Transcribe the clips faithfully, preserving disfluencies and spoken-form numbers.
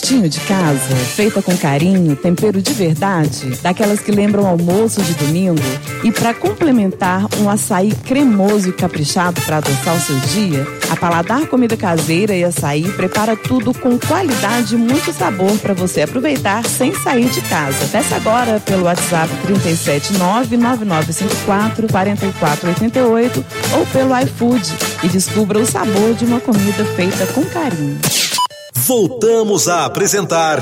gostinho de casa, feita com carinho, tempero de verdade, daquelas que lembram almoço de domingo? E para complementar, um açaí cremoso e caprichado para adoçar o seu dia? A Paladar Comida Caseira e Açaí prepara tudo com qualidade e muito sabor para você aproveitar sem sair de casa. Peça agora pelo WhatsApp três sete nove, nove nove cinco quatro, quatro quatro oito oito ou pelo iFood e descubra o sabor de uma comida feita com carinho. Voltamos a apresentar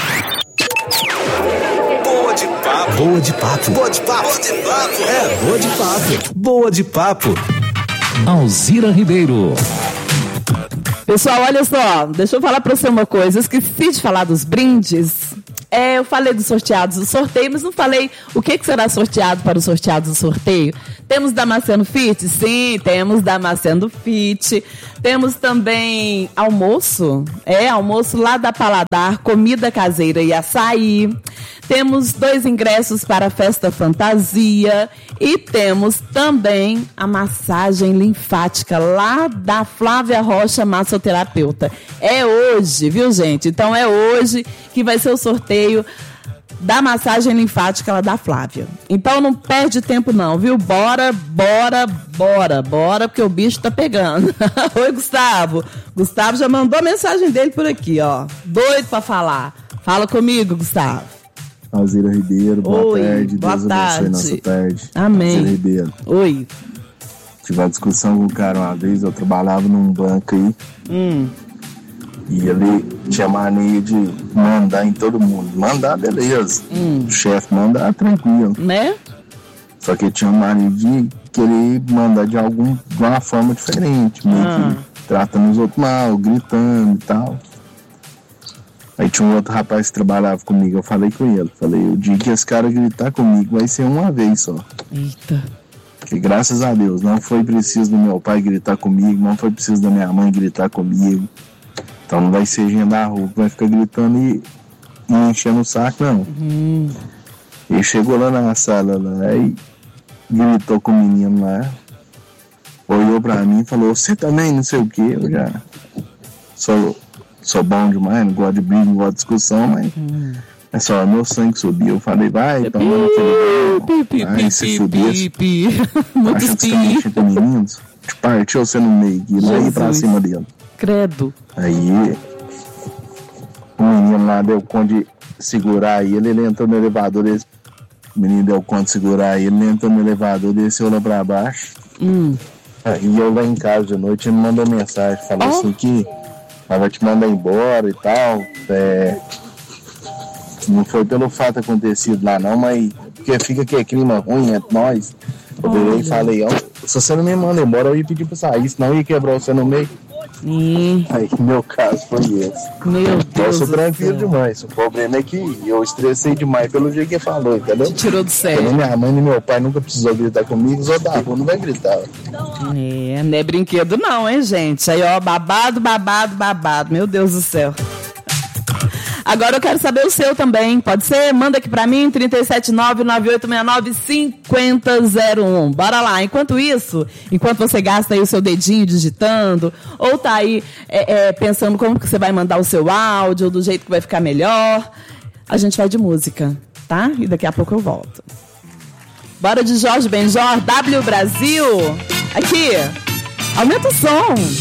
Boa de Papo. Boa de Papo. Boa de Papo. Boa de Papo. É, Boa de Papo. Boa de Papo. Alzira Ribeiro. Pessoal, olha só, deixa eu falar pra você uma coisa. Eu esqueci de falar dos brindes. É, eu falei dos sorteados do sorteio, mas não falei o que, que será sorteado para os sorteados do sorteio. Temos Damasceno Fit? Sim, temos Damasceno Fit. Temos também almoço, é, almoço lá da Paladar, comida caseira e açaí. Temos dois ingressos para a Festa Fantasia e temos também a massagem linfática lá da Flávia Rocha, massoterapeuta. É hoje, viu, gente? Então é hoje que vai ser o sorteio da massagem linfática lá da Flávia. Então não perde tempo não, viu? Bora, bora, bora, bora, porque o bicho tá pegando. Oi, Gustavo. Gustavo já mandou a mensagem dele por aqui, ó. Doido pra falar. Fala comigo, Gustavo. Alzira Ribeiro, boa Oi, tarde. Boa Deus tarde. abençoe nossa tarde. Amém. Alzira Ribeiro. Oi. Tive uma discussão com o cara uma vez, eu trabalhava num banco aí. Hum. E ele tinha mania de mandar em todo mundo. Mandar, beleza. Hum. O chefe mandar, tranquilo. Né? Só que ele tinha mania de querer mandar de, algum, de uma forma diferente. Meio Ah. que tratando os outros mal, gritando e tal. Aí tinha um outro rapaz que trabalhava comigo, eu falei com ele. Falei, o dia que esse cara gritar comigo vai ser uma vez só. Eita. Porque graças a Deus, não foi preciso do meu pai gritar comigo, não foi preciso da minha mãe gritar comigo. Então não vai ser gente da rua que vai ficar gritando e, e enchendo o saco, não. Hum. Ele chegou lá na sala lá e gritou com o menino lá. Olhou pra mim e falou, você também, não sei o que. Eu já sou, sou bom demais, não gosto de briga, não gosto de discussão, mas Hum. é só meu sangue subiu. Eu falei, vai, toma naquele vai se fuder. Muitos Achando que você tá pi. mexendo com meninos, te partiu você no meio e lá ir pra Jesus. cima dele. Credo. Aí o menino lá deu conta de segurar ele, ele entrou no elevador, ele, o menino deu conta de segurar ele, ele entrou no elevador, desceu lá pra baixo. Hum. Aí eu lá em casa de noite, ele me mandou mensagem, falou Oh. assim que ela vai te mandar embora e tal. É, não foi pelo fato acontecido lá não, mas porque fica que é clima ruim entre nós. Eu virei e falei, ó, se você não me manda embora, eu ia pedir pra sair, senão eu ia quebrar você no meio. Ih, Aí meu caso foi esse. meu Eu Deus sou do tranquilo céu. demais. O problema é que eu estressei demais pelo jeito que ele falou, entendeu? Te tirou do Porque sério. nem minha mãe nem meu pai nunca precisou gritar comigo, os outros da rua não vai gritar. É, não é brinquedo não, hein, gente? Aí, ó, babado, babado, babado. Meu Deus do céu. Agora eu quero saber o seu também. Pode ser? Manda aqui pra mim, três sete nove, nove oito seis nove, cinco zero zero um. Bora lá. Enquanto isso, enquanto você gasta aí o seu dedinho digitando, ou tá aí é, é, pensando como que você vai mandar o seu áudio, do jeito que vai ficar melhor, a gente vai de música, tá? E daqui a pouco eu volto. Bora de Jorge Benjor, W Brasil. Aqui, aumenta o som.